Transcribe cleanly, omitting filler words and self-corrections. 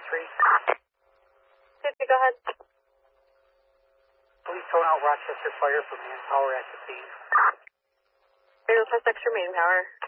50, go ahead. Please tone out Rochester Fire for manpower at the scene. Request extra manpower.